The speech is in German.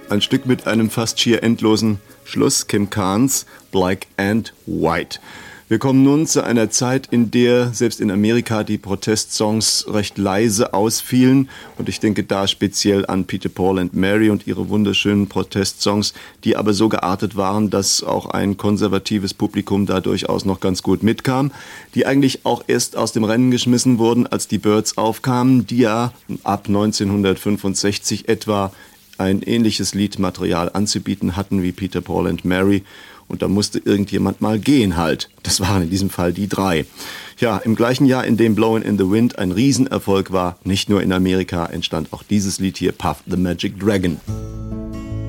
Ein Stück mit einem fast schier endlosen Schluss, Kim Carnes, Black and White. Wir kommen nun zu einer Zeit, in der selbst in Amerika die Protestsongs recht leise ausfielen. Und ich denke da speziell an Peter, Paul and Mary und ihre wunderschönen Protestsongs, die aber so geartet waren, dass auch ein konservatives Publikum da durchaus noch ganz gut mitkam. Die eigentlich auch erst aus dem Rennen geschmissen wurden, als die Byrds aufkamen, die ja ab 1965 etwa ein ähnliches Liedmaterial anzubieten hatten wie Peter, Paul and Mary. Und da musste irgendjemand mal gehen halt. Das waren in diesem Fall die drei. Ja, im gleichen Jahr, in dem Blowin' in the Wind ein Riesenerfolg war, nicht nur in Amerika, entstand auch dieses Lied hier, Puff the Magic Dragon.